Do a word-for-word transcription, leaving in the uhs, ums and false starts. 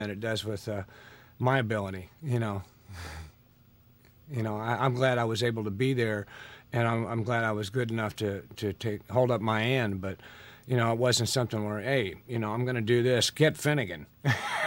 than it does with uh, my ability. You know, you know, I, I'm glad I was able to be there, and I'm, I'm glad I was good enough to to take hold up my end. But you know, it wasn't something where, hey, you know, I'm going to do this. Get Finnegan.